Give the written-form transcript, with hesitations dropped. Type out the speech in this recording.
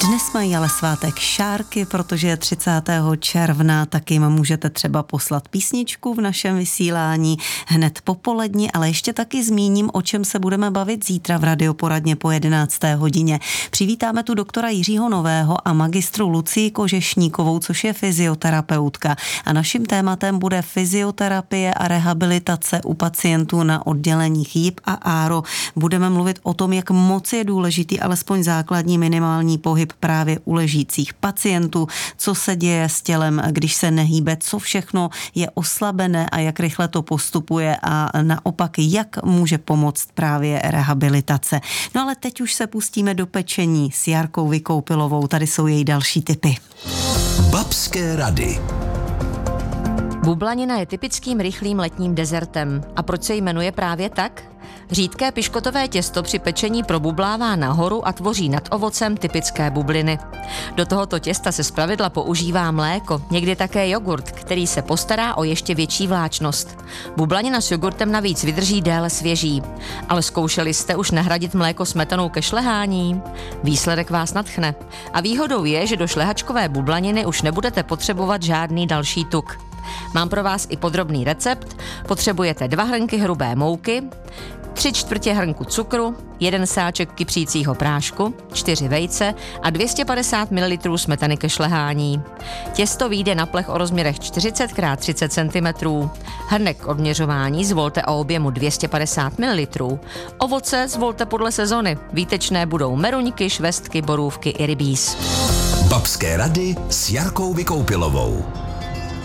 Dnes mají ale svátek Šárky, protože je 30. června, tak jim můžete třeba poslat písničku v našem vysílání hned po poledni, ale ještě taky zmíním, o čem se budeme bavit zítra v Radioporadně po 11. hodině. Přivítáme tu doktora Jiřího Nového a magistru Lucii Kožešníkovou, což je fyzioterapeutka. A naším tématem bude fyzioterapie a rehabilitace u pacientů na odděleních JIP a ARO. Budeme mluvit o tom, jak moc je důležitý alespoň základní minimální pohyb právě u ležících pacientů, co se děje s tělem, když se nehýbe, co všechno je oslabené a jak rychle to postupuje a naopak, jak může pomoct právě rehabilitace. No ale teď už se pustíme do pečení s Jarkou Vykoupilovou, tady jsou její další tipy. Babské rady. Bublanina je typickým rychlým letním dezertem. A proč se jmenuje právě tak? Řídké piškotové těsto při pečení probublává nahoru a tvoří nad ovocem typické bubliny. Do tohoto těsta se zpravidla používá mléko, někdy také jogurt, který se postará o ještě větší vláčnost. Bublanina s jogurtem navíc vydrží déle svěží. Ale zkoušeli jste už nahradit mléko smetanou ke šlehání? Výsledek vás nadchne. A výhodou je, že do šlehačkové bublaniny už nebudete potřebovat žádný další tuk. Mám pro vás i podrobný recept. Potřebujete 2 hrnky hrubé mouky, 3/4 hrnku cukru, 1 sáček kypřícího prášku, 4 vejce a 250 ml smetany ke šlehání. Těsto vyjde na plech o rozměrech 40 x 30 cm. Hrnek k odměřování zvolte o objemu 250 ml. Ovoce zvolte podle sezony. Výtečné budou meruňky, švestky, borůvky i rybíz. Babské rady s Jarkou Vykoupilovou.